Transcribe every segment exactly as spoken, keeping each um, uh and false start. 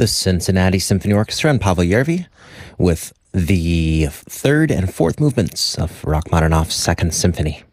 the Cincinnati Symphony Orchestra and Pavel Yervi with the third and fourth movements of Rachmaninoff's Second Symphony.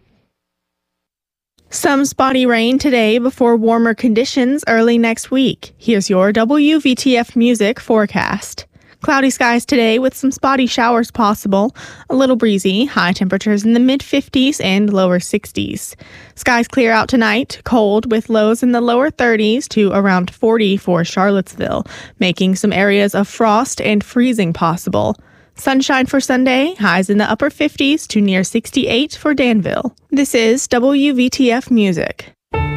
Some spotty rain today before warmer conditions early next week. Here's your W V T F Music forecast. Cloudy skies today with some spotty showers possible. A little breezy, high temperatures in the mid fifties and lower sixties. Skies clear out tonight, cold with lows in the lower thirties to around forty for Charlottesville, making some areas of frost and freezing possible. Sunshine for Sunday, highs in the upper fifties to near sixty-eight for Danville. This is W V T F Music.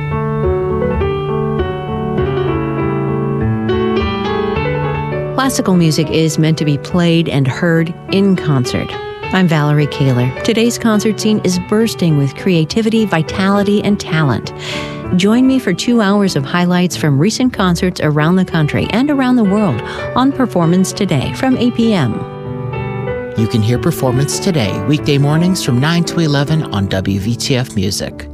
Classical music is meant to be played and heard in concert. I'm Valerie Kaler. Today's concert scene is bursting with creativity, vitality, and talent. Join me for two hours of highlights from recent concerts around the country and around the world on Performance Today from eight p.m. You can hear Performance Today weekday mornings from nine to eleven on W V T F Music.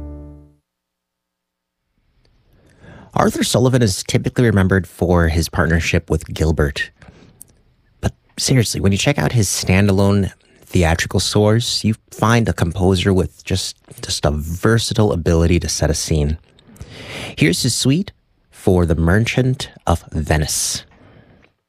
Arthur Sullivan is typically remembered for his partnership with Gilbert. But seriously, when you check out his standalone theatrical scores, you find a composer with just, just a versatile ability to set a scene. Here's his suite for The Merchant of Venice.